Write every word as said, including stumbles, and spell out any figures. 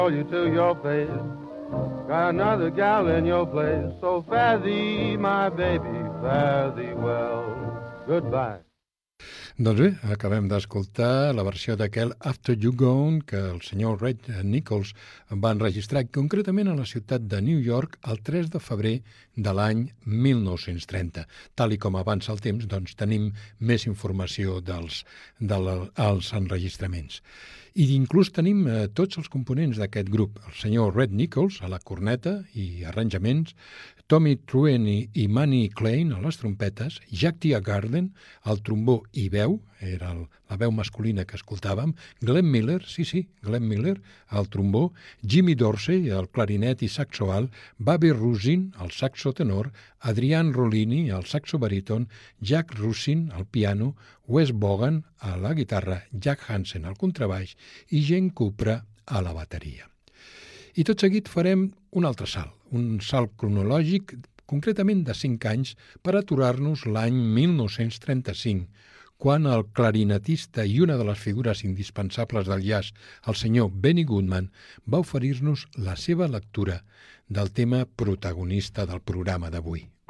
Call you to your face. Got another gal in your place. So fare thee, my baby, fare thee well. Goodbye. Doncs bé, acabem d'escoltar la versió d'aquell After You Gone que el senyor Red Nichols va enregistrar concretament a la ciutat de New York el tres de febrer de l'any mil nou-cents trenta. Tal i com avança el temps, doncs tenim més informació dels, dels enregistraments. I inclús tenim eh, tots els components d'aquest grup. El senyor Red Nichols a la corneta i arranjaments, Tommy Truen i, i Manny Klein a les trompetes, Jack Teagarden al trombó i veu, era el, la veu masculina que escoltàvem, Glenn Miller, sí, sí, Glenn Miller al trombó, Jimmy Dorsey al clarinet i saxo alt, Bobby Rusin al saxo tenor, Adrian Rollini al saxo baríton, Jack Russin al piano, Wes Bogan a la guitarra, Jack Hansen al contrabaix i Gene Cupra a la bateria. I tot seguit farem un altre salt, un salt cronològic concretament de cinc anys per aturar-nos l'any mil nou-cents trenta-cinc, quan el clarinetista i una de les figures indispensables del jazz, el senyor Benny Goodman, va oferir-nos la seva lectura del tema protagonista del programa d'avui.